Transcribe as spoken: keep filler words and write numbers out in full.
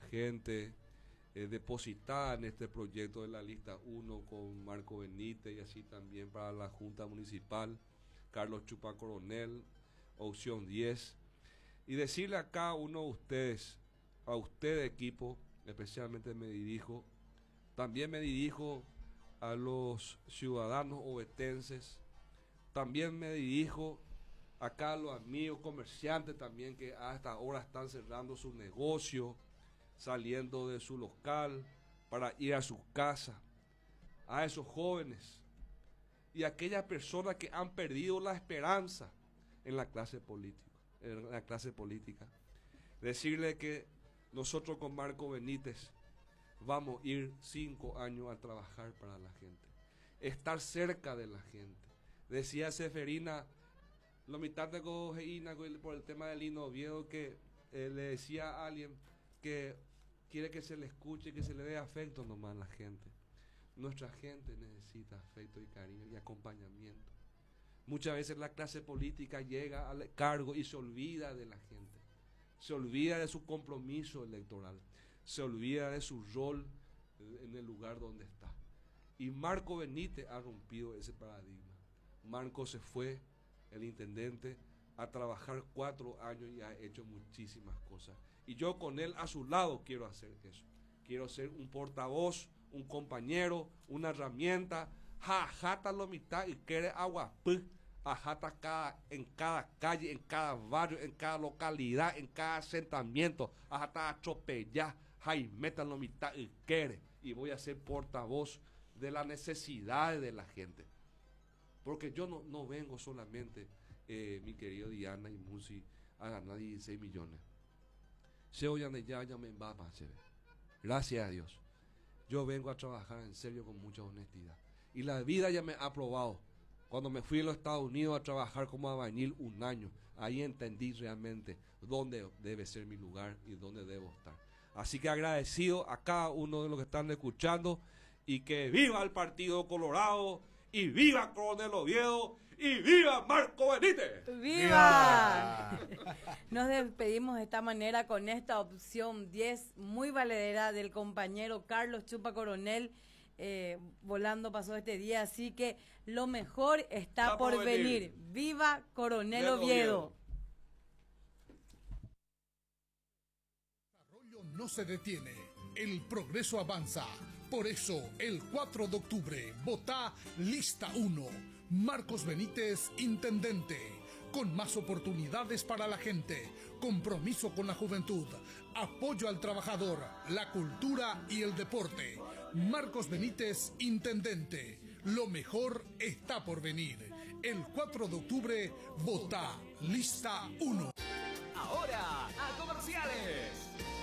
gente eh, depositada en este proyecto de la lista uno con Marco Benítez y así también para la Junta Municipal, Carlos Chupa Coronel, opción diez. Y decirle a cada uno de ustedes, a usted equipo, especialmente me dirijo, también me dirijo a los ciudadanos ovetenses, también me dirijo acá a los amigos comerciantes también que hasta ahora están cerrando su negocio, saliendo de su local para ir a su casa, a esos jóvenes y a aquellas personas que han perdido la esperanza en la clase política, en la clase política. Decirle que nosotros con Marco Benítez vamos a ir cinco años a trabajar para la gente, estar cerca de la gente. Decía Seferina, lo mitad de Cojeína por el tema del Lino Oviedo, que eh, le decía a alguien que quiere que se le escuche, que se le dé afecto nomás a la gente. Nuestra gente necesita afecto y cariño y acompañamiento. Muchas veces la clase política llega al cargo y se olvida de la gente, se olvida de su compromiso electoral, se olvida de su rol en el lugar donde está. Y Marco Benítez ha rompido ese paradigma. Marco se fue, el intendente, a trabajar cuatro años y ha hecho muchísimas cosas. Y yo con él a su lado quiero hacer eso. Quiero ser un portavoz, un compañero, una herramienta. Jajata lo mitad y quiere agua. Ajata cada, en cada calle, en cada barrio, en cada localidad, en cada asentamiento. Ajata atropellar. Jaimeta lo mitad y quiere. Y voy a ser portavoz de las necesidades de la gente. Porque yo no, no vengo solamente, eh, mi querido Diana y Musi, a ganar dieciséis millones. Se oyan de ya, ya me va a hacer. Gracias a Dios. Yo vengo a trabajar en serio con mucha honestidad. Y la vida ya me ha probado. Cuando me fui a los Estados Unidos a trabajar como albañil un año, ahí entendí realmente dónde debe ser mi lugar y dónde debo estar. Así que agradecido a cada uno de los que están escuchando y que viva el Partido Colorado. Y viva Coronel Oviedo y viva Marco Benítez. ¡Viva! Nos despedimos de esta manera con esta opción diez muy valedera del compañero Carlos Chupa Coronel. Eh, volando pasó este día, así que lo mejor está, está por, por venir. venir. ¡Viva Coronel Oviedo! Oviedo! El desarrollo no se detiene, el progreso avanza. Por eso, el cuatro de octubre, vota Lista uno. Marcos Benítez, intendente. Con más oportunidades para la gente, compromiso con la juventud, apoyo al trabajador, la cultura y el deporte. Marcos Benítez, intendente. Lo mejor está por venir. El cuatro de octubre, vota Lista uno. Ahora, a comerciales.